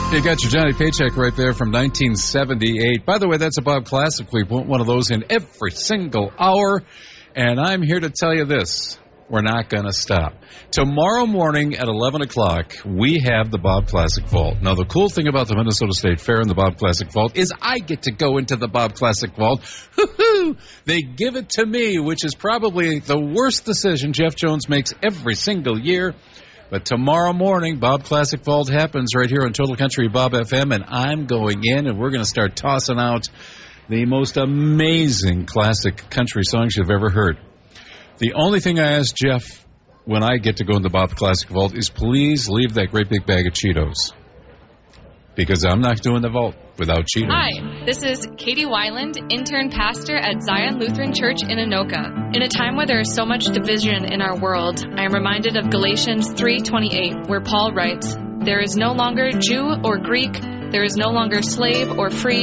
You got your Johnny Paycheck right there from 1978. By the way, that's a Bob Classic. We put one of those in every single hour. And I'm here to tell you this. We're not going to stop. Tomorrow morning at 11 o'clock, we have the Bob Classic Vault. Now, the cool thing about the Minnesota State Fair and the Bob Classic Vault is I get to go into the Bob Classic Vault. Hoo-hoo! They give it to me, which is probably the worst decision Jeff Jones makes every single year. But tomorrow morning, Bob Classic Vault happens right here on Total Country Bob FM, and I'm going in, and we're going to start tossing out the most amazing classic country songs you've ever heard. The only thing I ask Jeff when I get to go in the Bob Classic Vault is please leave that great big bag of Cheetos. Because I'm not doing the vault without Cheetos. Hi, this is Katie Weiland, intern pastor at Zion Lutheran Church in Anoka. In a time where there is so much division in our world, I am reminded of Galatians 3:28, where Paul writes, "There is no longer Jew or Greek, there is no longer slave or free,